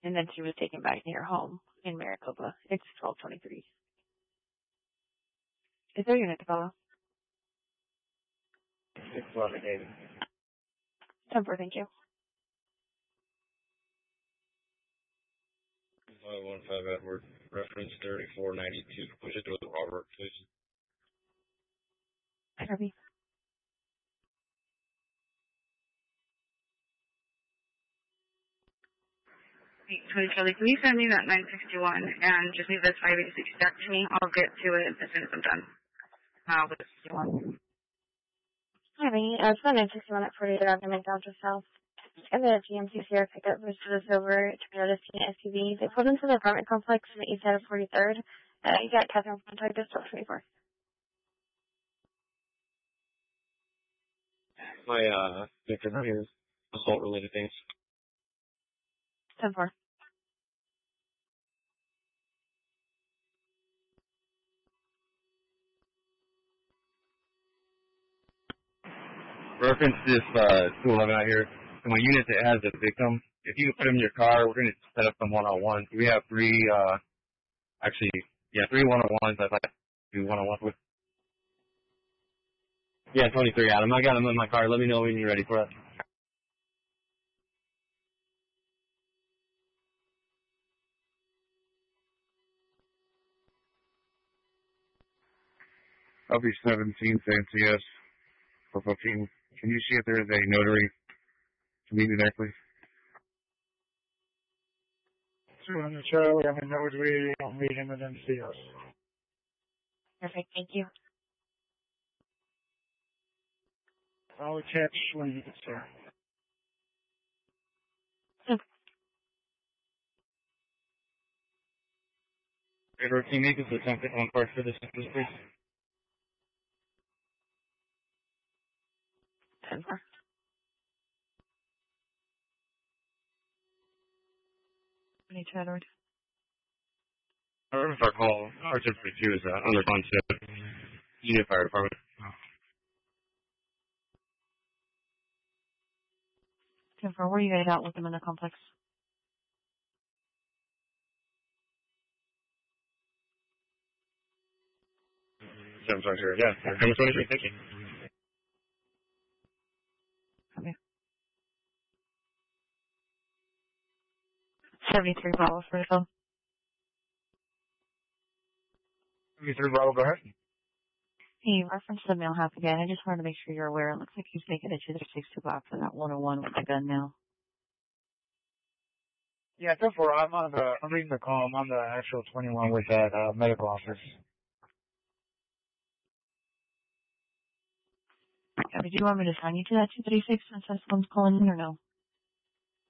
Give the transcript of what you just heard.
and then she was taken back to her home in Maricopa. It's 12:23. Is there a unit to follow? 611, David. 10-4, thank you. 515 Edward, reference 3492. Push it to Robert, please. Kirby. 820 Charlie, can you send me that 961 and just leave this 586 back to me? I'll get to it as soon as I'm done. With this one. Kirby, it's the 961 at 48 Avenue, McDonald's South. And the GMC Sierra pickup was over Toyota Sienna SUV. They pulled into the apartment complex on the east side of 43rd. You got Catherine contact us 12:24. My, victim here is assault-related things. 10-4. Reference this, 211 out here. So my unit that has a victim, if you put him in your car, we're going to set up some one-on-ones. We have three one-on-ones I'd like to do one-on-ones with. Yeah, 23 Adam. I got him in my car. Let me know when you're ready for it. I'll be 17, Fancy S. For booking. Can you see if there is a notary to meet me there, please? 200 Charlie, I'm in notary. I'll meet him and then see us. Perfect, thank you. I'll attach when you get there. Radar, can you make us a 10-51 card for this, please? 10-4. Edward. I remember if I call, R1042 is under concept. Unit Fire Department. 10-4, where are you guys out with them in the complex? I'm sorry, sir. Yeah, number 23, thank you. Okay. 73 Bravo for the phone. 73 Bravo, go ahead. Hey, reference the mail half again. I just wanted to make sure you're aware. It looks like he's making it to the 62 block for that 101 with the gun now. Yeah, therefore, I'm reading the call. I'm on the actual 21 with that, medical office. Okay, do you want me to sign you to that 236 since this one's calling in or no?